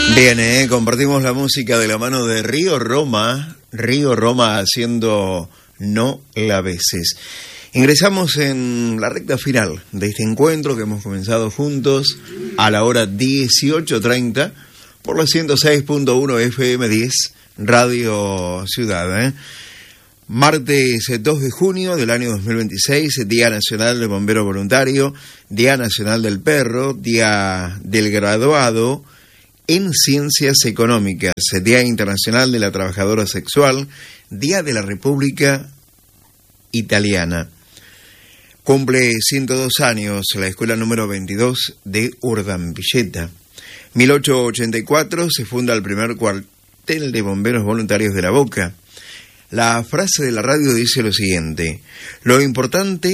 Bien, compartimos la música de la mano de Río Roma haciendo No la beses. Ingresamos en la recta final de este encuentro que hemos comenzado juntos a la hora 18:30 por la 106.1 FM 10 Radio Ciudad. Martes 2 de junio del año 2026, Día Nacional del Bombero Voluntario, Día Nacional del Perro, Día del Graduado en Ciencias Económicas, Día Internacional de la Trabajadora Sexual, Día de la República Italiana. Cumple 102 años la escuela número 22 de Urdanvilleta. 1884 se funda el primer cuartel de bomberos voluntarios de La Boca. La frase de la radio dice lo siguiente: lo importante